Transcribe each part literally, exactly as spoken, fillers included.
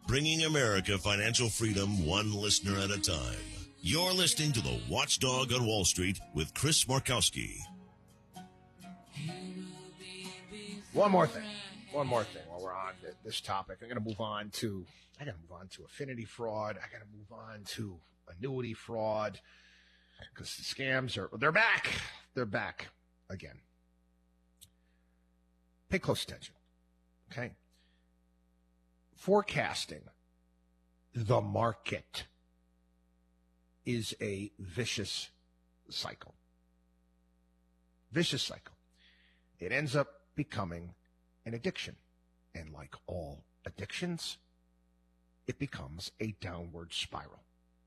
bringing America financial freedom one listener at a time. You're listening to The Watchdog on Wall Street with Chris Markowski. One more thing. One more thing while we're on this topic. I'm going to move on to, I got to move on to affinity fraud. I got to move on to annuity fraud because the scams are, they're back. They're back again. Pay close attention. Okay. Forecasting the market is a vicious cycle. Vicious cycle. It ends up becoming an addiction. And like all addictions, it becomes a downward spiral.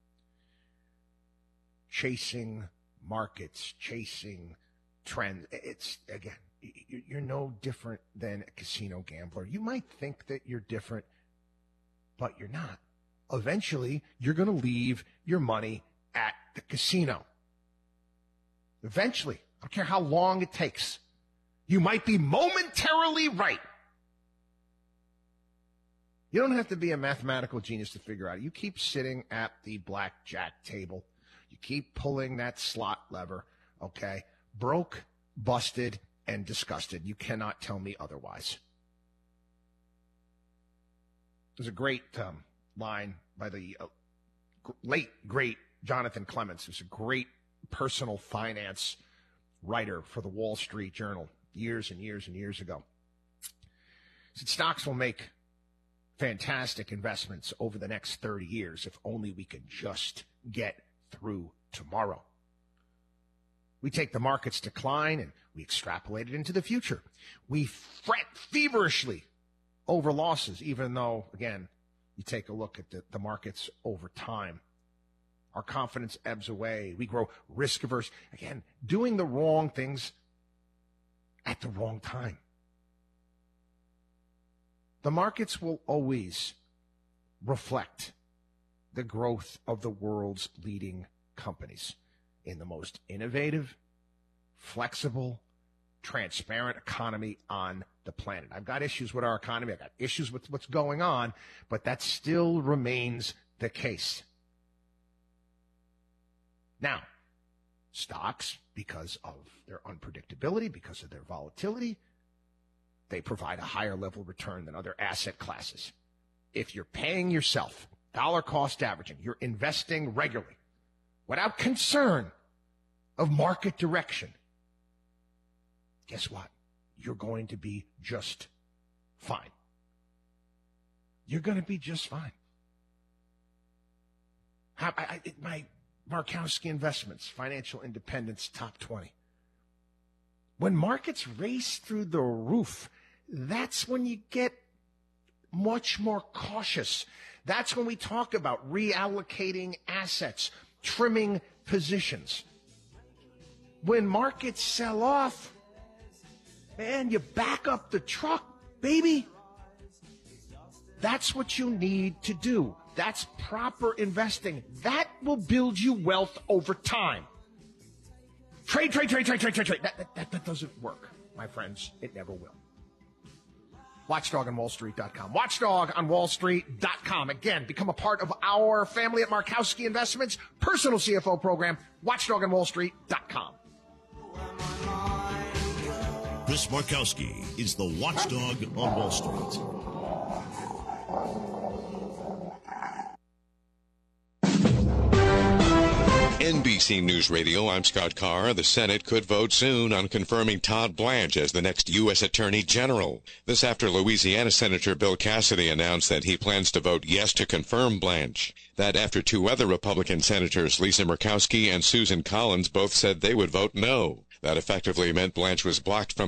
Chasing markets, chasing trends. It's, again, you're no different than a casino gambler. You might think that you're different, but you're not. Eventually, you're going to leave your money at the casino. Eventually. I don't care how long it takes. You might be momentarily right. You don't have to be a mathematical genius to figure out it. You keep sitting at the blackjack table. You keep pulling that slot lever, okay? Broke, busted, and disgusted. You cannot tell me otherwise. There's a great um, line by the uh, late, great Jonathan Clements, who's a great personal finance writer for the Wall Street Journal years and years and years ago. He said stocks will make fantastic investments over the next thirty years if only we could just get through tomorrow. We take the market's decline and we extrapolate it into the future. We fret feverishly over losses, even though, again, you take a look at the, the markets over time. Our confidence ebbs away. We grow risk averse. Again, doing the wrong things at the wrong time. The markets will always reflect the growth of the world's leading companies in the most innovative, flexible, transparent economy on the planet. I've got issues with our economy. I've got issues with what's going on, but that still remains the case. Now, stocks, because of their unpredictability, because of their volatility, they provide a higher level return than other asset classes. If you're paying yourself dollar cost averaging, you're investing regularly without concern of market direction, guess what? You're going to be just fine. You're going to be just fine. How, I, I, my Markowski Investments, Financial Independence Top twenty. When markets race through the roof, that's when you get much more cautious. That's when we talk about reallocating assets, trimming positions. When markets sell off, man, you back up the truck, baby. That's what you need to do. That's proper investing. That will build you wealth over time. Trade, trade, trade, trade, trade, trade, trade. That, that, that doesn't work, my friends. It never will. watchdog on wall street dot com. watchdog on wall street dot com. Again, become a part of our family at Markowski Investments personal C F O program. watchdog on wall street dot com. Chris Markowski is the Watchdog on Wall Street. N B C News Radio, I'm Scott Carr. The Senate could vote soon on confirming Todd Blanche as the next U S Attorney General. This after Louisiana Senator Bill Cassidy announced that he plans to vote yes to confirm Blanche. That after two other Republican senators, Lisa Murkowski and Susan Collins, both said they would vote no. That effectively meant Blanche was blocked from